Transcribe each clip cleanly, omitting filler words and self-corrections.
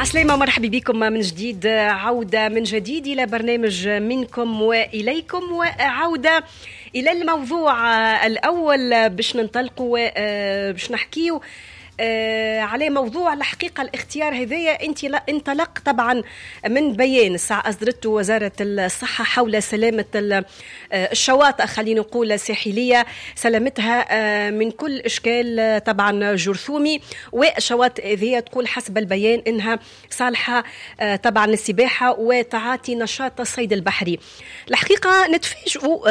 عسلامة ومرحبا بكم من جديد. عودة من جديد إلى برنامج منكم وإليكم، وعودة إلى الموضوع الأول باش ننطلقوا باش نحكيو على موضوع الحقيقة. الاختيار هذايا انطلق طبعا من بيان الساعة أصدرته وزارة الصحة حول سلامة الشواطئ، خلينا نقول الساحلية، سلامتها من كل إشكال طبعا جرثومي، والشواطئ هذه تقول حسب البيان إنها صالحة طبعا للسباحة وتعاطي نشاط الصيد البحري. الحقيقة نتفاجئوا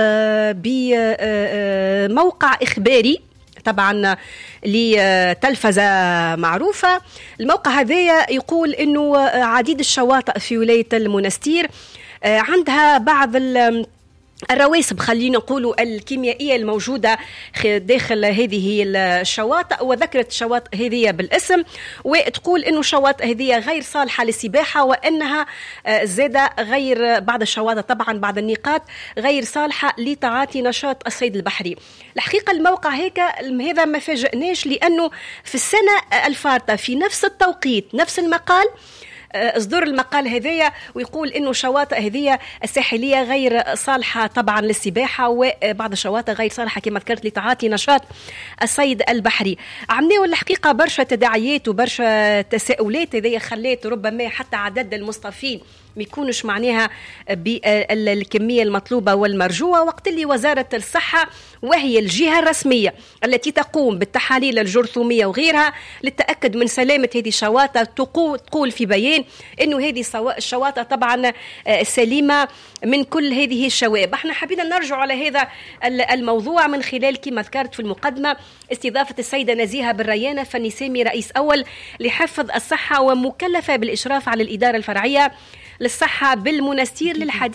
بموقع إخباري طبعا لتلفزة معروفة. الموقع هذا يقول أنه عديد الشواطئ في ولاية المنستير عندها بعض الرواسب، خلينا نقولوا الكيميائية الموجودة داخل هذه الشواطئ، وذكرت الشواطئ هذه بالاسم، وتقول إنه الشواطئ هذه غير صالحة للسباحة، وأنها زادة غير بعض الشواطئ طبعا بعض النقاط غير صالحة لتعاطي نشاط الصيد البحري. الحقيقة الموقع هذا ما فاجئناش، لأنه في السنة الفاتة في نفس التوقيت نفس المقال اصدر المقال هذايا، ويقول انه شواطئ هذه الساحليه غير صالحه طبعا للسباحه، وبعض الشواطئ غير صالحه كما ذكرت لتعاطي نشاط الصيد البحري. عملوا الحقيقه برشا تداعيات وبرشا تساؤلات، هذه خلات ربما حتى عدد المصطفين ما يكونش معناها بالكمية المطلوبة والمرجوة، وقت اللي وزارة الصحة وهي الجهة الرسمية التي تقوم بالتحاليل الجرثومية وغيرها للتأكد من سلامة هذه الشواطئ، تقول في بيان أنه هذه الشواطئ طبعا سليمة من كل هذه الشوائب. احنا حبينا نرجع على هذا الموضوع من خلال كما ذكرت في المقدمة استضافة السيدة نزيهة بن ريانة فنيسامي، رئيس أول لحفظ الصحة ومكلفة بالإشراف على الإدارة الفرعية للصحة بالمنستير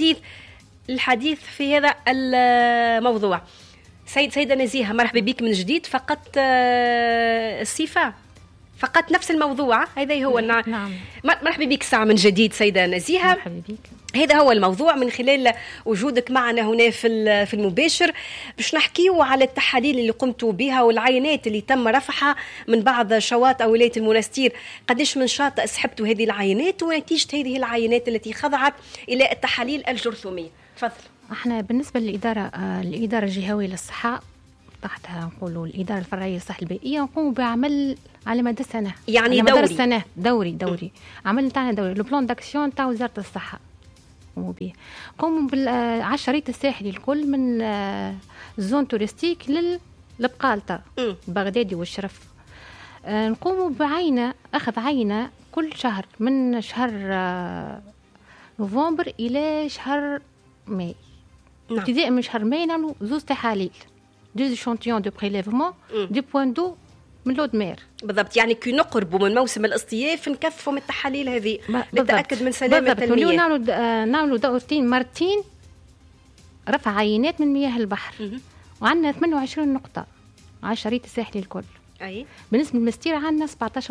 للحديث في هذا الموضوع. سيدة نزيهة مرحبا بك من جديد. فقط الصفة فقط نفس الموضوع هذا هو. نعم. مرحبا بك ساعة من جديد سيدة نزيهة. مرحبا بك. هذا هو الموضوع من خلال وجودك معنا هنا في المباشر، باش نحكيو على التحاليل اللي قمتوا بها والعينات اللي تم رفعها من بعض شواطئ ولاية المنستير. قديش من شاطئ سحبتوا هذه العينات ونتيجة هذه العينات التي خضعت إلى التحاليل الجرثومية؟ تفضل. احنا بالنسبة للإدارة الجهوية للصحة، تحتها نقولوا الإدارة الفرعية للصحة البيئية، نقوم بعمل على مدى السنة، يعني دوري عمل تاعنا دوري لو بلان داكسيون تاع وزارة الصحة. قوموا على الشريط الساحلي الكل من الزون تورستيك للبقالطة بغدادي والشرف. نقوموا أخذ عينة كل شهر من شهر نوفمبر إلى شهر ماي. ابتداء من شهر ماي نعملوا 2 تحاليل، 2 échantillons de prélèvement du point d'eau من لود مير. بالضبط، يعني كي نقربوا من موسم الاصطياف نكثفوا من التحاليل هذه للتأكد من سلامة المياه. نعملوا دورتين مرتين رفع عينات من مياه البحر، وعندنا 28 نقطة على الشريط الساحلي الكل. أي بالنسبة للمستير عندنا 17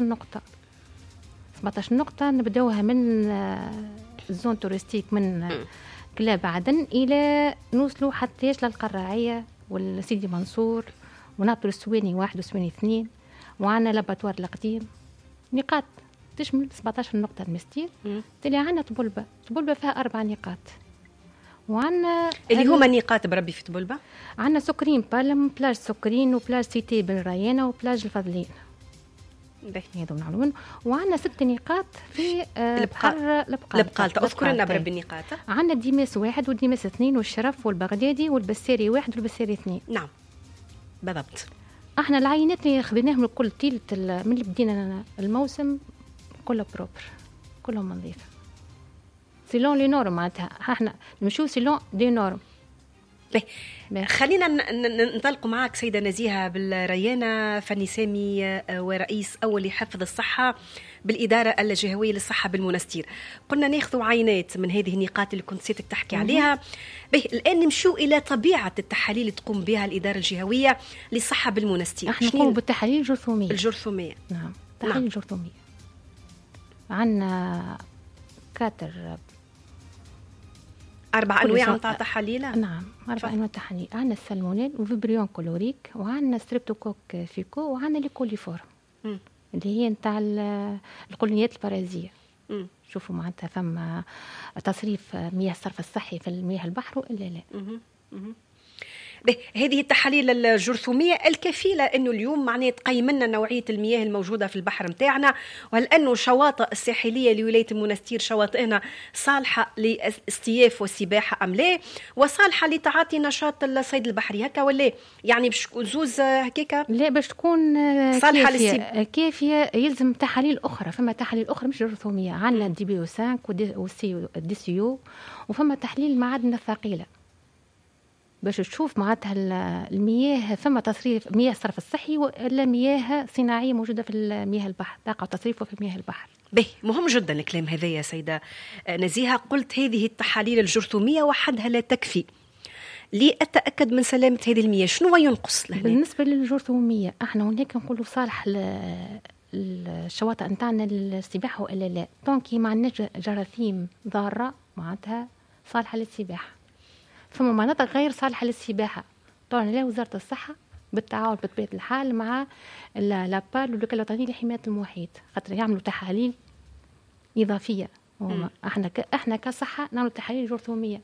نقطة نبدأوها من الزون تورستيك من كلاب عدن إلى نوصلوا حتى للقراعية والسيدي منصور ونابل السواني 1 وسواني 2، وعنا لاباتوار القديم. نقاط تشمل 17 نقطة المستير. تلي عنا طبلبة فيها 4 نقاط، وعنا اللي هما نقاط بربي في طبلبة. عنا سكرين بالم، بلاج سكرين، وبلاج سيتي بن ريانة، وبلاج الفضلين. هذو نعلمون. وعنا 6 نقاط في البقالطة. اذكر لنا بربي النقاط. عنا ديماس 1 وديماس 2 والشرف والبغدادي والبساري 1 والبساري 2. نعم بالضبط. احنا العينات اللي خذيناهم الكل تيلت من اللي بدينا الموسم كله بروبر، كلهم نظيفه سيلون لي نورم. معناتها احنا نمشيو سيلون دي نورم. خلينا ننطلق معك سيدة نزيهة بالريانة فنيسامي ورئيس أول لحفظ الصحة بالإدارة الجهوية للصحة بالمنستير. قلنا ناخذ عينات من هذه النقاط اللي كنت سيتك تحكي عليها. الآن نمشوا إلى طبيعة التحاليل اللي تقوم بها الإدارة الجهوية للصحة بالمنستير. احنا نقوم بالتحاليل الجرثومية. نعم، تحاليل جرثومية. عندنا 4 أنواع تاع تحاليل. نعم 4 أنواع تحاليل. عندنا السالمونيل وفيبريون كولوريك، وعندنا ستريبتوكوك فيكو، وعندنا ليكوليفورم اللي هي نتاع القولونيات البرازية. شوفوا معناتها فما تصريف مياه الصرف الصحي في المياه البحر وإلا لا. هذه التحاليل الجرثومية الكفيلة أنه اليوم معناه تقيم لنا نوعية المياه الموجودة في البحر متاعنا، وهل أنه الشواطئ الساحلية لولاية المنستير شواطئنا صالحة للاستياف والسباحة أم لا، وصالحة لتعاطي نشاط الصيد البحري هكا ولا يعني باش تكون زوز هكاكا؟ لا، باش تكون صالحة كافية يلزم تحاليل أخرى. فما تحاليل أخرى مش جرثومية، عندنا دي بي او 5 ودي سي او، وفما تحليل المعادن الثقيلة باش تشوف معناتها المياه فما تصريف مياه الصرف الصحي ولا مياه صناعيه موجوده في المياه البحر، تقع تصريفه في مياه البحر. مهم جدا الكلام هذا يا سيدة نزيهة. قلت هذه التحاليل الجرثومية وحدها لا تكفي لأتأكد من سلامة هذه المياه، شنو ينقص لهنا؟ بالنسبة للجرثومية احنا هناك نقولوا صالح الشواطئ نتاعنا للسباحة وإلا لا، طونكي ما عندناش جراثيم ضارة معناتها صالحة للسباحة. فما مناطق غير صالحة للسباحة، طبعا لا وزارة الصحة بالتعاون بطبيعة الحال مع لابال والوكالة الوطنية لحماية المحيط خاطر يعملوا تحاليل إضافية. احنا كصحة نعمل تحاليل جرثومية.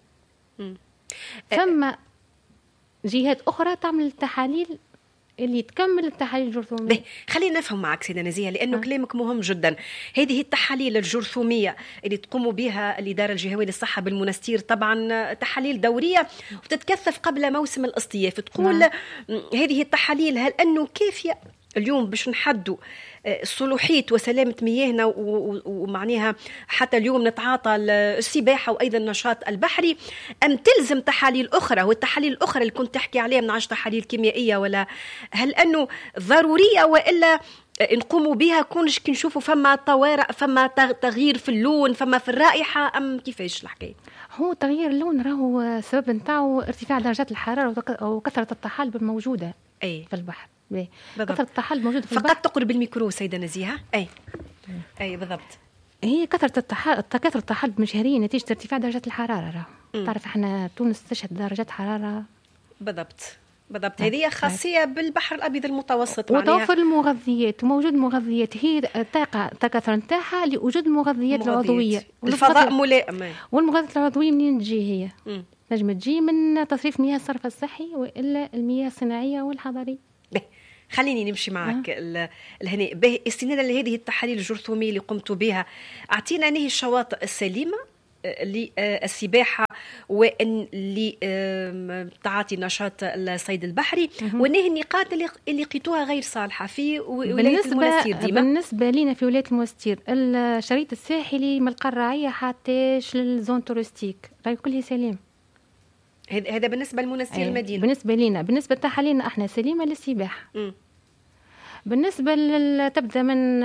ثم جهات أخرى تعمل التحاليل اللي تكمل التحاليل الجرثومية. خلينا نفهم معك سيدة نزيهة لأنه كلامك مهم جدا. هذه التحاليل الجرثومية اللي تقوم بها الإدارة الجهوية للصحة بالمنستير طبعا تحاليل دورية وتتكثف قبل موسم الاصطياف، تقول هذه التحاليل هل أنه كافية اليوم باش نحدوا صلوحية وسلامة مياهنا ومعناها حتى اليوم نتعاطى السباحة وأيضا النشاط البحري، أم تلزم تحاليل أخرى؟ والتحاليل الأخرى اللي كنت تحكي عليها من 10 تحاليل كيميائية، ولا هل أنه ضرورية وإلا نقوموا بها كونش كي نشوفوا فما طوارئ، فما تغيير في اللون، فما في الرائحة، أم كيفاش الحكاية؟ هو تغيير اللون راهو سبب نتاعو ارتفاع درجات الحرارة وكثرة الطحالب الموجودة في البحر. كثرة الطحالب موجودة في البحر. فقط تقرب الميكرو سيدة نزيهة. أي بالضبط. هي كثرة الطحالب مشهرية نتيجة ارتفاع درجات الحرارة. تعرف احنا تونس تشهد درجات حرارة. بالضبط. هذه خاصية بالبحر الأبيض المتوسط. وتوفر المغذيات وموجود مغذيات، هي تكاثر نتاعها لوجود المغذيات العضوية. الفضاء ملائم. والمغذيات العضوية منين تجي؟ هي نجم تجي من تصريف مياه الصرف الصحي وإلا المياه الصناعية والحضرية. خليني نمشي معك الهناء استنادا لهذه التحاليل الجرثومية اللي قمت بها، أعطينا أنهي الشواطئ السليمة للسباحة واللي تعاطي نشاط الصيد البحري، ونهي النقاط اللي قيتوها غير صالحة في ولاية المنستير ديما؟ بالنسبة لنا في ولاية المنستير الشريط الساحلي من القرعية حتىش للزون تورستيك راهي كلها سليم. هذا بالنسبة للمنستير المدينة. بالنسبة لنا، بالنسبة لتحاليلنا احنا سليمة للسباحة. بالنسبة تبدأ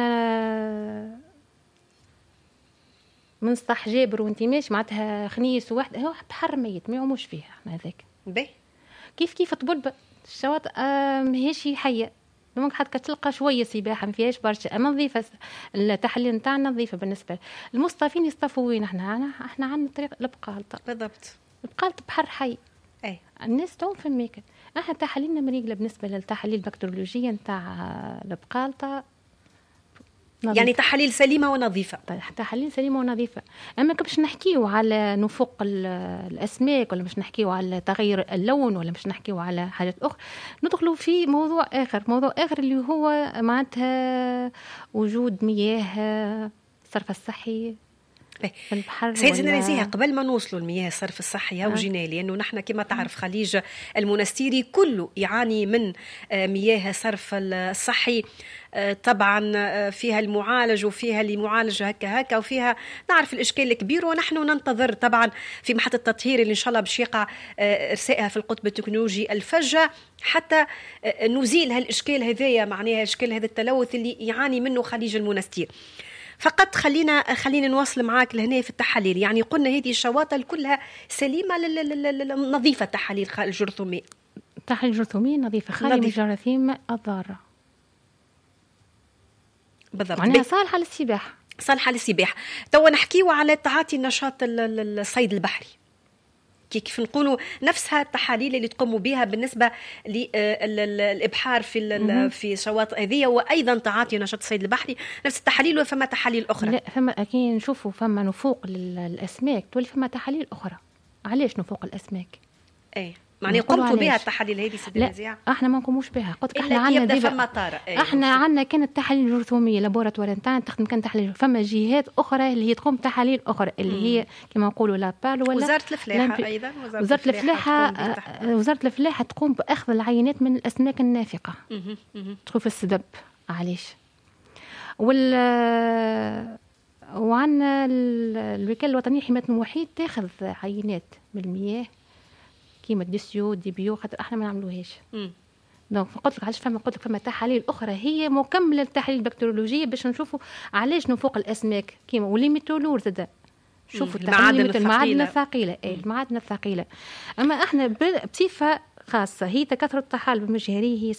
من سطح جابر وانت ماشي معناتها خنيس وواحد هو بحر ميت ما يعوموش فيه احنا هذاك. كيف طبلبة الشواطئ ماهيش حية، ممكن حتى تلقى شوية سباحة ما فيهاش برشا، اما نظيفة. التحليل نتاعنا نظيفة. بالنسبة المصطفين يصطفوا وين؟ احنا عندنا طريق البقالطة. بالضبط. البقالطة بحر حي. الناس تعوم في الماكل. احنا تحاليلنا مريقلة بالنسبة للتحاليل البكتيريولوجية نتاع البقالطة، يعني تحاليل سليمة ونظيفة. تحاليل سليمة ونظيفة. أما باش نحكيو على نفوق الأسماك، ولا باش نحكيو على تغير اللون، ولا باش نحكيو على حاجات أخرى، ندخلوا في موضوع آخر اللي هو معناتها وجود مياه الصرف الصحي في البحر. سيدنا نزيهة، قبل ما نوصلوا المياه الصرف الصحي وجينا لأنه نحن كما تعرف خليج المنستيري كله يعاني من مياه صرف الصحي، طبعا فيها المعالج وفيها اللي معالج هكا وفيها نعرف الإشكال الكبير، ونحن ننتظر طبعا في محطة التطهير اللي إن شاء الله باش يقع إرسائها في القطب التكنولوجي الفجة حتى نزيل هالإشكال هذايا، معناها إشكال هذا التلوث اللي يعاني منه خليج المنستير. فقط خلينا نواصل معاك لهنا في التحاليل. يعني قلنا هذه الشواطئ كلها سليمة نظيفة، تحاليل الجرثومية. تحاليل الجرثومية نظيفة خالية من الجراثيم الضارة. بالضبط. معناها صالحة للسباحة. توا نحكيو على تعاطي نشاط الصيد البحري. كيف نقولوا نفسها التحاليل اللي تقوموا بها بالنسبه للابحار في شواطئ هذه، وايضا تعاطي نشاط الصيد البحري نفس التحاليل، وفما تحاليل اخرى؟ لا، فما كي نشوفوا فما نفوق للاسماك تولي فما تحاليل اخرى. علاش نفوق الاسماك؟ معناها قمتوا بها التحاليل هذه سيدي نزيهة؟ احنا ما نقوموش بها. قلت احنا عندنا فما طارئ. احنا عندنا كانت تحاليل جرثوميه لابوراتوار نتاعنا تخدم كان تحاليل. فما جهات اخرى اللي هي تقوم تحاليل اخرى اللي هي كما نقولوا لابال ولا وزاره الفلاحه. ايضا وزاره الفلاحه تقوم باخذ العينات من الاسماك النافقه تشوف السبب علاش. وعندنا الوكاله الوطنيه لحمايه المحيط تاخذ عينات من المياه كيما الديسيو ديبيو، خاطر احنا ما نعملوهاش. دونك قلت لك علاش قلت لك فما تحاليل اخرى هي مكمله للتحاليل البكتيريولوجيه باش نشوفوا علاش نفوق الاسماك كيما وليميتولور زاد. شوفوا المعادن الثقيله. المعادن الثقيله. اما احنا بصفه خاصه هي تكاثر الطحالب المجهريه هي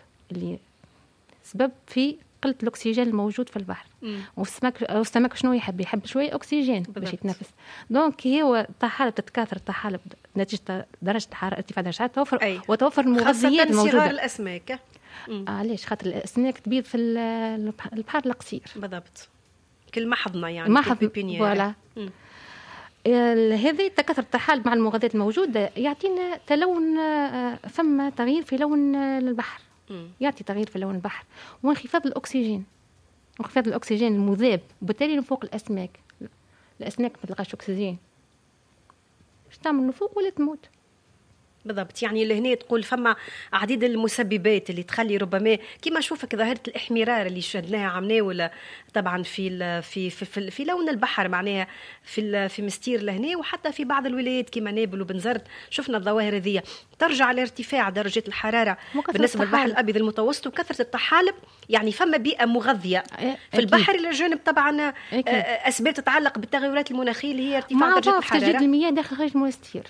سبب في قله الاكسجين الموجود في البحر. والسمك شنو يحب شويه اكسجين باش يتنفس. دونك هو الطحالب تتكاثر الطحالب نتيجه درجه الحراره ارتفاع درجه الحراره توفر وتوفر المغذيات الموجوده. صغار الاسماك. علاش؟ خاطر الاسماك تبيض في البحر القصير. بالضبط. كل محضنه يعني محض فوالا. هذه تكاثر الطحالب مع المغذيات الموجوده يعطينا تلون، ثم تغيير في لون البحر. يعطي تغيير في لون البحر وانخفاض الأكسجين المذاب، وبالتالي نفوق الأسماك ما تلقاش أكسجين. باش تعمل نفوق ولا تموت. بالضبط. يعني لهنا تقول فما عديد المسببات اللي تخلي ربما كما نشوفك ظاهره الاحمرار اللي شهدناها عمناه ولا طبعا في لون البحر معناها في مستير لهنا، وحتى في بعض الولايات كما نابل وبنزرت شفنا الظواهر هذه ترجع لارتفاع درجه الحراره بالنسبه للبحر الابيض المتوسط وكثره الطحالب. يعني فما بيئه مغذيه في البحر الى جانب طبعا اسباب تتعلق بالتغيرات المناخيه اللي هي ارتفاع درجه الحراره. تجديد المياه داخل خارج المنستير،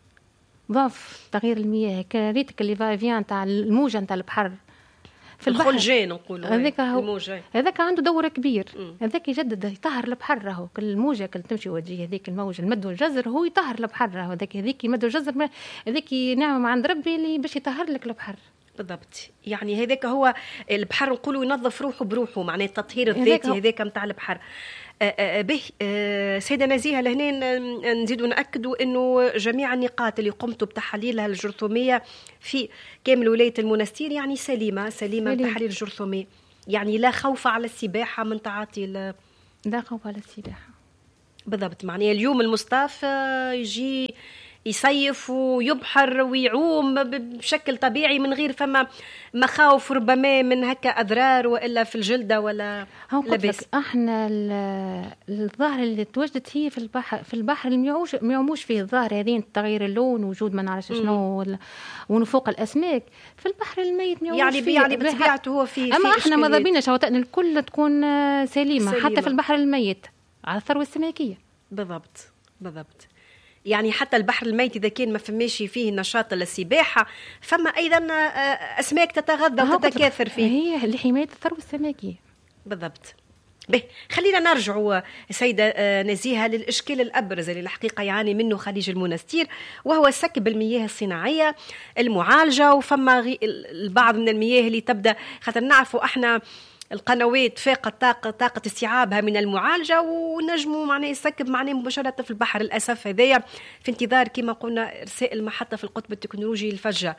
ضعف تغيير المياه، كريتك اللي فايفيان نتاع الموجه نتاع البحر في البحر الخلجان نقولوا هذاك عنده دور كبير. هذاك يجدد يطهر البحر. راهو كل الموجه كل تمشي وتجي هذيك الموج المد والجزر هو يطهر البحر. راهو هذيك المد والجزر هذيك نعمه عند ربي اللي باش يطهر لك البحر. بالضبط. يعني هذاك هو البحر نقولوا ينظف روحه بروحه، معناه التطهير الذاتي هذاك نتاع البحر. به سيدة نزيهة لهنا نزيدوا نأكدوا أنه جميع النقاط اللي قمتوا بتحاليلها الجرثومية في كامل ولاية المنستير يعني سليمة التحاليل الجرثومية. يعني لا خوف على السباحة من تعاطي لا خوف على السباحة. بالضبط. معناه اليوم المصطاف يجي يصيف ويبحر ويعوم بشكل طبيعي من غير فما مخاوف ربما من هكا أضرار وإلا في الجلدة ولا لبس. احنا الظاهر اللي تواجدت هي في البحر اللي ميعوموش فيه الظاهر هذين تغيير اللون وجود ما نعرفش شنو ونفوق الأسماك في البحر الميت ميعوموش فيه. يعني بطبيعته هو فيه. أما احنا ما ضابين شواطئنا الكل تكون سليمة حتى في البحر الميت على الثروة السمكية. بالضبط. يعني حتى البحر الميت إذا كان ما فماش فيه نشاط للسباحة فما أيضا أسماك تتغذى وتتكاثر فيه. هي لحماية الثروة السمكية. بالضبط. خلينا نرجع سيدة نزيهة للإشكال الأبرز اللي الحقيقة يعاني منه خليج المنستير، وهو سكب المياه الصناعية المعالجة. وفما البعض من المياه اللي تبدأ خاطر نعرفوا احنا القنوات فاقت طاقة استيعابها من المعالجة ونجموا معناه يسكب معناه مباشرة في البحر. للأسف هذايا في انتظار كما قلنا إرساء المحطة في القطب التكنولوجي الفجة.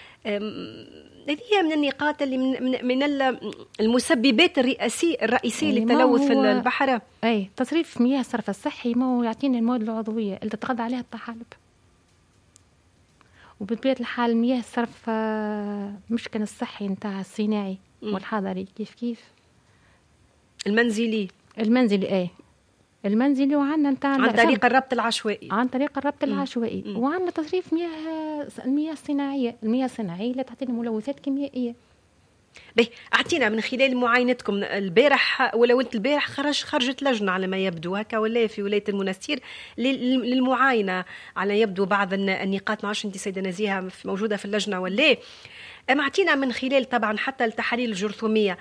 هذه من النقاط اللي من المسببات الرئيسية للتلوث البحر. تصريف مياه الصرف الصحي ما هو يعطينا المواد العضوية اللي تتغذى عليها الطحالب. وبطبيعة الحال مياه الصرف مش كان الصحي نتاع الصناعي والحضري كيف المنزلي المنزلي وعندنا نتاع عن طريق الربط العشوائي وعندنا تصريف المياه الصناعية اللي تعطينا ملوثات كيميائية. أعطينا من خلال معاينتكم البارح ولو أنت البارح خرجت لجنة على ما يبدو هكا ولا في ولاية المنستير للمعاينة على يبدو بعض النقاط. ما عرفش أنت سيدة نزيهة موجودة في اللجنة ولا أعطينا من خلال طبعا حتى التحاليل الجرثومية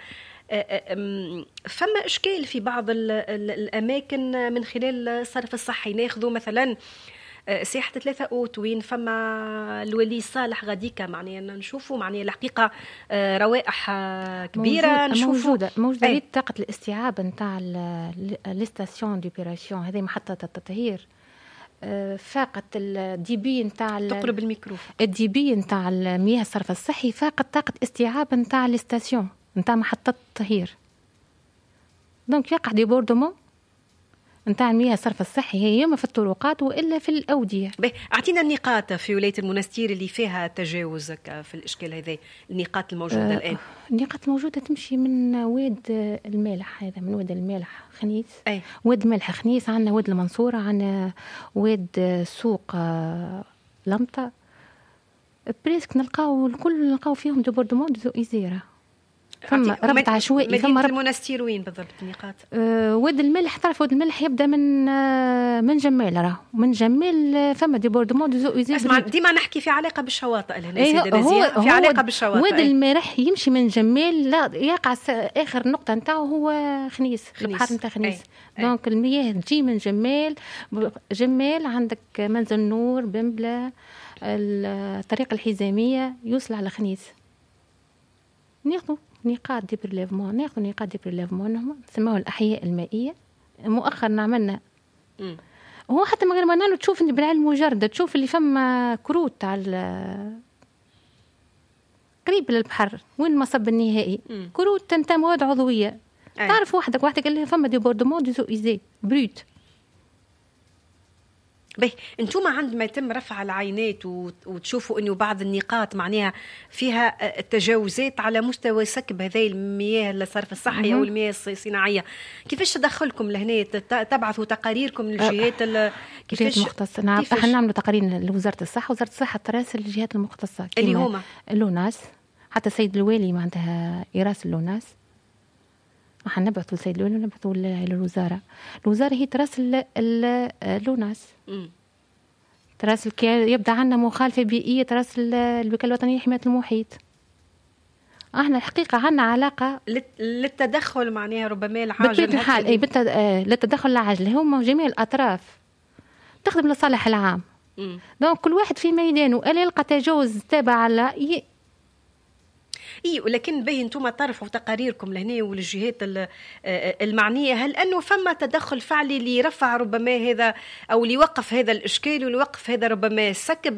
فما إشكال في بعض الأماكن من خلال الصرف الصحي. ناخذوا مثلا ساحة 3 أوت وين فما الولي صالح غاديكا معناها نشوفوا معناها الحقيقة روائح كبيرة. نشوفوا موجودة طاقة الاستيعاب نتاع ليستاسيون دوبيراسيون هذه محطة التطهير فاقت الدي بي نتاع تقرب الميكرو الدي بي نتاع المياه الصرف الصحي فاقت طاقة استيعاب نتاع ليستاسيون نتاع محطة التطهير. دونك يقع ديبوردمون نتاع المياه الصرف الصحي هي اما في الطرقات والا في الاوديه. اعطينا النقاط في ولايه المنستير اللي فيها تجاوز في الاشكال هذا، النقاط الموجوده الان. النقاط الموجوده تمشي من واد المالح، هذا من واد المالح خنيس، واد ملح خنيس، عندنا واد المنصوره، عندنا واد سوق لمطه، بريسك نلقاو الكل نلقاو فيهم ديبوردمون دو إزيرة. فما ربط عشوائي. فما ربط المنستير وين بالضبط النقاط؟ واد الملح، تعرف واد الملح يبدا من جمال، راه من جمال فما ديبوردمون دو إزيرة. اسمع ديما نحكي في علاقه بالشواطئ لهنا سيده نزيهه، في علاقه بالشواطئ. واد الملح يمشي من جمال، لا يقع اخر نقطه نتاعو هو خنيس. البحر نتاع خنيس. دونك المياه تجي من جمال عندك منزل نور، بنبله، الطريقه الحزاميه يوصل على خنيس. ناخذ نقاط دي بريليفمون نسموه الأحياء المائية. مؤخرا عملنا هو حتى من غير ما نعمل تشوف بالعلم مجرد تشوف اللي فما كروت تاع قريب للبحر وين المصب النهائي، كروت تنتمي مواد عضوية. تعرف وحدك اللي فما ديبوردمون دو إيزي بروت. انتم عندما يتم رفع العينات وتشوفوا انه بعض النقاط معناها فيها تجاوزات على مستوى سكب هذه المياه الصرف الصحي او المياه الصناعيه، كيفاش تدخلكم لهنا؟ تبعثوا تقاريركم للجهات كيفاش المختصه؟ نعم، احنا نعملوا تقارير لوزاره الصحه. وزاره الصحه تراسل الجهات المختصه اللي هما اللوناس، حتى السيد الوالي معناتها يراسل اللوناس. احنا نبعثوا للسيد الوالي ونبعثوا للوزاره. الوزاره هي تراسل اللوناس، تراسل يبدا عندنا مخالفه بيئيه، تراسل الوكاله الوطنيه لحمايه المحيط. احنا الحقيقه عندنا علاقه للتدخل معناها ربما العاجل بالحال. للتدخل العاجل. هم جميع الاطراف تخدم للصالح العام. دونك كل واحد في ميدانه الا يلقى تجاوز تابع على ولكن به انتم طرفوا تقاريركم لهنا وللجهات المعنيه، هل انه فما تدخل فعلي ليرفع ربما هذا او ليوقف هذا الاشكال وليوقف هذا ربما السكب؟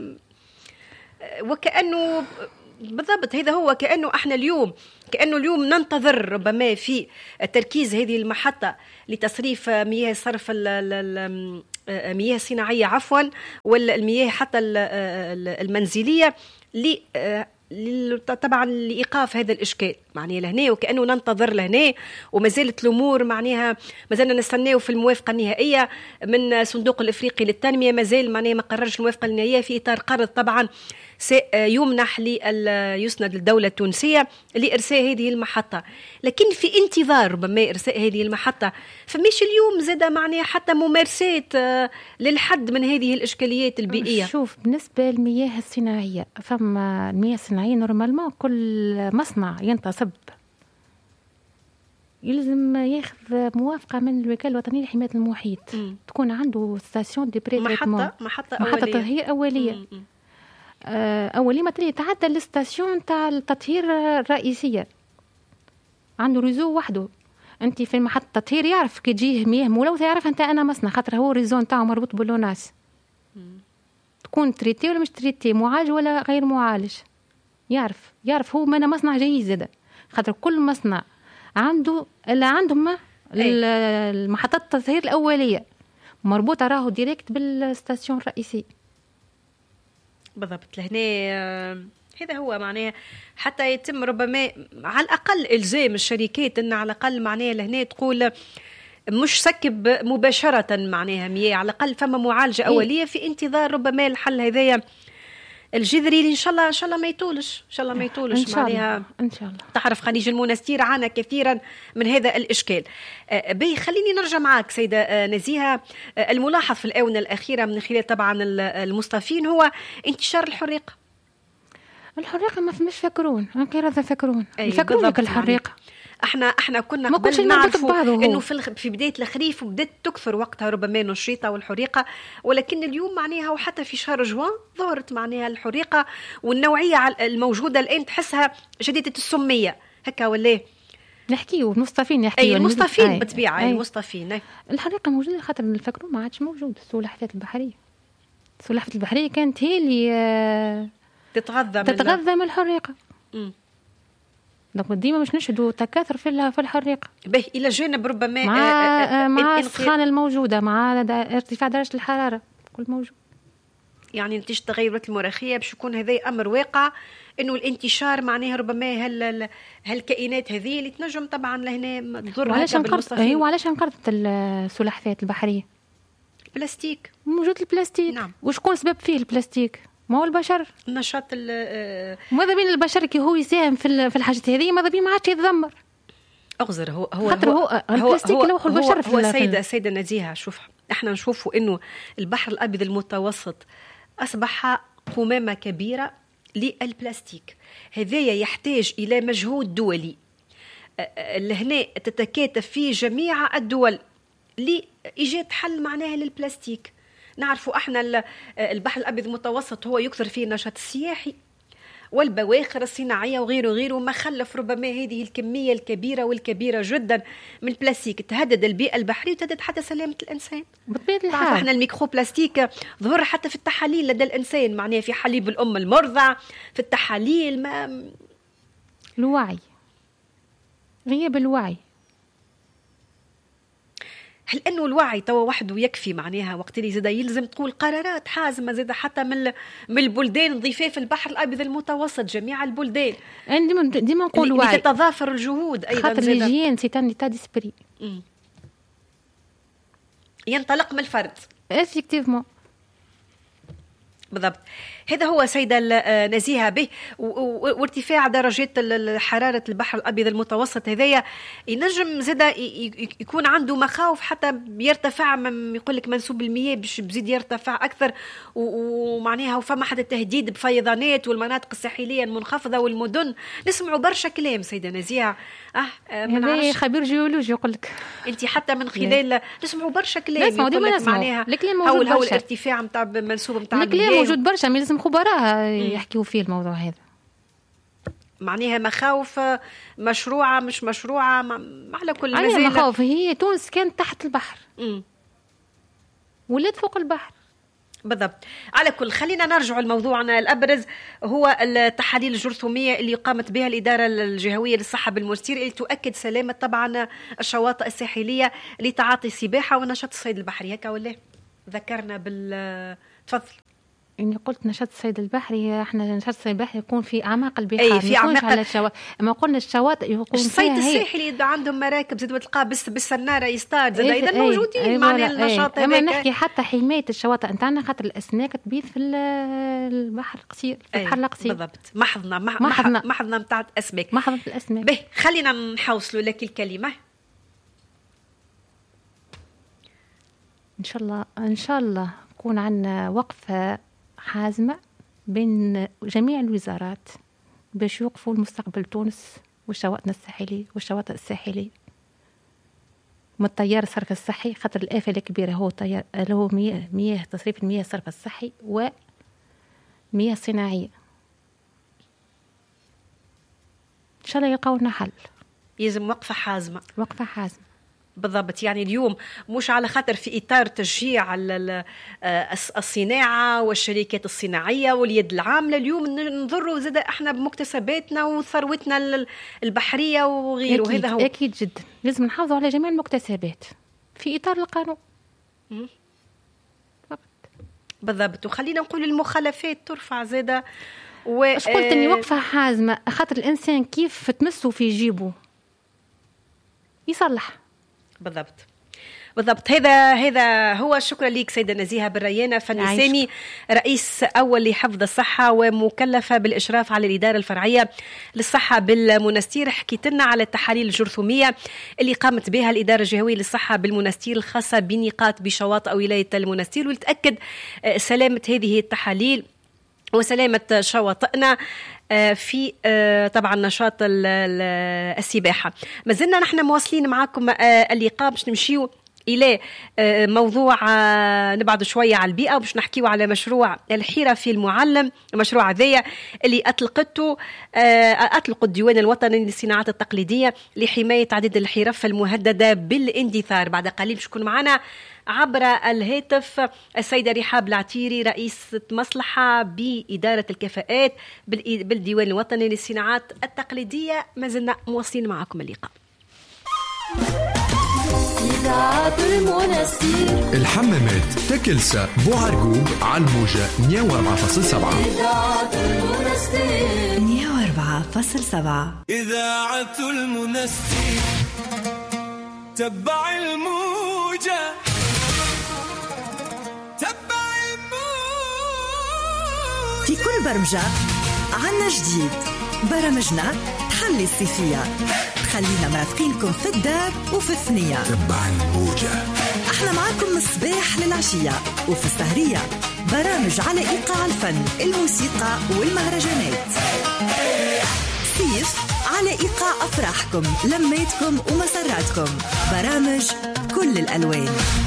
وكانه بالضبط هذا هو، كانه احنا اليوم ننتظر ربما في تركيز هذه المحطه لتصريف مياه صرف المياه الصناعيه عفوا والمياه حتى المنزليه طبعا لإيقاف هذا الإشكال معناها لهنا، وكأنه ننتظر لهنا وما زالت الأمور معناها ما زلنا نستناو في الموافقة النهائية من صندوق الإفريقي للتنمية. ما زال معناها ما قررش الموافقة النهائية في إطار قرض طبعا سيمنح يسند للدولة التونسية لإرساء هذه المحطة، لكن في انتظار ربما إرساء هذه المحطة فمش اليوم زاد معناها حتى ممارسات للحد من هذه الإشكاليات البيئية. شوف بالنسبة للمياه الصناعية، فما المياه الصناعية نورمالمون كل مصنع ينتصب يلزم ياخذ موافقة من الوكالة الوطنية لحماية المحيط. تكون عنده ستاسيون دي بريتريتمون، محطة تطهير أولية. أولي ما تري تعدى الستاسيون تاع التطهير الرئيسية، عنده ريزو وحده. أنت في محطة التطهير يعرف كي تجيه مياه ملوثة يعرف أنت أنا مصنع، خاطر هو ريزو تاعه مربوط باللوناس. تكون تريتي ولا مش تريتي، معالج ولا غير معالج، يعرف هو أنا مصنع جيد زاد، خاطر كل مصنع عنده اللي عندهم المحطات التطهير الأولية مربوطة راهو ديريكت بالستاسيون الرئيسية. بالضبط. لهنا هذا هو معناه حتى يتم ربما على الأقل إلزام الشركات أن على الأقل معناه لهنا تقول مش سكب مباشرة معناها مياه، على الأقل فما معالجة أولية في انتظار ربما الحل هذايا الجذري اللي إن شاء الله ما يطولش، إن شاء الله ما يطولش معناها. إن شاء الله. تعرف خليج المنستير عانى كثيرا من هذا الإشكال. خليني نرجع معك سيدة نزيهة. الملاحظ في الآونة الأخيرة من خلال طبعا المصطفين هو انتشار الحريقة. ما فماش فكرون غير هذا فكرون لك الحريقة. احنا كنا ما كنتش قبل نعرفوا انه في في بدايه الخريف بدات تكثر وقتها ربما النشيطه والحريقه، ولكن اليوم معناها وحتى في شهر جوان ظهرت معناها الحريقه، والنوعيه الموجوده الان تحسها شديده السميه هكا ولا نحكيو المصطفين، نحكيو المصطفين بالطبيعه المصطفين. الحريقه موجوده خاطر نفكروا ما عادش موجود السلحفاة البحريه. السلحفاة البحريه كانت هي اللي تتغذى من الحريقه. دونك ديما باش نشهدوا تكاثر في الحريقه. به الى جانب ربما مع السخانه الموجوده، مع ارتفاع درجه الحراره، كل موجود. يعني نتيجه التغيرات المناخيه باش يكون هذا امر واقع، انه الانتشار معناها ربما هالكائنات هذه اللي تنجم طبعا لهنا تضر هكا بالمصطفين. وعلاش انقرضت السلحفاة البحريه؟ بلاستيك، موجود البلاستيك. نعم. وشكون سبب فيه البلاستيك؟ ما هو البشر. النشاط ماذا بين البشر كي هو يساهم في الحاجات هذه، ماذا بين ما عادش يتذمر. اغزر هو البلاستيك اللي هو البشر. هو سيدة نزيهة، شوف احنا نشوفوا انه البحر الابيض المتوسط اصبح قمامة كبيرة للبلاستيك. هذايا يحتاج الى مجهود دولي لهنا تتكاتف فيه جميع الدول لإيجاد حل معناها للبلاستيك. نعرفوا احنا البحر الابيض المتوسط هو يكثر فيه النشاط السياحي والبواخر الصناعيه وغيره ما خلف ربما هذه الكميه الكبيره والكبيره جدا من البلاستيك تهدد البيئه البحريه وتهدد حتى سلامه الانسان. بطبيعه الحال احنا الميكرو بلاستيك ظهر حتى في التحاليل لدى الانسان، معناها في حليب الام المرضع، في التحاليل. الوعي، غياب الوعي. هل انه الوعي توا وحده يكفي؟ معناها وقت اللي زاد يلزم تقول قرارات حازمه زاد حتى من البلدان ضفاف البحر الابيض المتوسط، جميع البلدان. ديما نقول وعي، لتتضافر الجهود ايضا. خاطر الهيجين سي ان ايتا ديسبري، ينطلق من الفرد. افكتيفمون بالضبط. هذا هو سيدة نزيهة به. وارتفاع درجات حرارة البحر الأبيض المتوسط هذايا ينجم زاد يكون عنده مخاوف حتى يرتفع، يقول لك منسوب المياه باش بزيد يرتفع أكثر، ومعناها وفما حتى تهديد بفيضانات والمناطق الساحلية المنخفضة والمدن. نسمعوا برشا كلام سيدة نزيهة. هذا خبير جيولوجي يقول لك انت حتى من خلال نسمعوا برشا كلام يقول لك معناها هو الارتفاع نتاع المنسوب نتاع الكلام موجود برشا، ما لازم خبراء يحكيوا فيه الموضوع هذا. معناها مخاوف مشروعه مش مشروعه على كل مازال مخاوف. هي تونس كانت تحت البحر ولات فوق البحر. بالضبط. على كل خلينا نرجع لموضوعنا الأبرز، هو التحاليل الجرثومية اللي قامت بها الإدارة الجهوية للصحة بالمونستير، اللي تؤكد سلامة طبعا الشواطئ الساحلية لتعاطي السباحة ونشاط الصيد البحري. هكا ولا ذكرنا تفضل. إني قلت نشاط الصيد البحري، احنا نشاط الصيد البحري يكون في أعماق البحار، في أعماق على الشواطئ. أما قلنا الشواطئ يكون الصيد الساحلي يبدأ عندهم مراكب زاد تلقاه بالسنارة يصطاد زاد أيضا موجودين معناها النشاط. أما نحكي حتى حماية الشواطئ نتاعنا، خاطر الأسماك تبيت في البحر القصير، في البحر القصير. بالضبط. محضنة متاع الأسماك. محضنة الأسماك. به خلينا نحوصلوا لك الكلمة. إن شاء الله يكون عندنا وقفة حازمة بين جميع الوزارات باش يوقفوا المستقبل تونس وشواطئنا الساحلية والشواطئ الساحلية من التيار الصرف الصحي، خاطر الآفة الكبيرة هو تيار له مياه تصريف المياه الصرف الصحي ومياه صناعية. إن شاء الله يلقاو لنا حل. يلزم وقفة حازمة. بالضبط. يعني اليوم مش على خاطر في إطار تشجيع الصناعة والشركات الصناعية واليد العاملة، اليوم نضروا زاد احنا بمكتسباتنا وثروتنا البحرية وغيره. هذا هو أكيد جدا، لازم نحافظوا على جميع المكتسبات في إطار القانون. بالضبط. وخلينا نقول المخالفات ترفع زادة. اش قلت اني وقفة حازمة، خاطر الإنسان كيف تمسه في جيبه يصلح. بالضبط. هذا هو. شكرا لك سيدة نزيهة بالريانة فني سامي، رئيس أول لحفظ الصحة ومكلفة بالإشراف على الإدارة الفرعية للصحة بالمونستير. حكيت لنا على التحاليل الجرثومية اللي قامت بها الإدارة الجهوية للصحة بالمونستير الخاصة بنقاط بشواطئ ولاية المونستير، ولتأكد سلامة هذه التحاليل وسلامة شواطئنا في طبعا نشاط السباحة. ما زلنا نحن مواصلين معكم اللقاء باش نمشيو إلى موضوع نبعد شوية على البيئة، وباش نحكيو على مشروع الحيرة في المعلم. المشروع هذايا اللي أطلق الديوان الوطني للصناعات التقليدية لحماية عديد الحرف المهددة بالاندثار. بعد قليل شكون معنا عبر الهاتف السيدة رحاب العتيري، رئيسة مصلحة بإدارة الكفاءات بالديوان الوطني للصناعات التقليدية. ما زلنا مواصلين معكم اللقاء. الحمامات تكلسة بوعرقوب على الموجة 104.7. 104.7 إذاعة المنستير تبع الموجة. في كل برمجة عنا جديد، برامجنا تحلي الصيفية، خلينا مرافقينكم في الدار وفي الثنية. تبع الموجة احنا معاكم من الصباح للعشية، وفي السهرية برامج على إيقاع الفن، الموسيقى والمهرجانات. صيف على إيقاع أفراحكم، لميتكم ومسراتكم، برامج كل الألوان.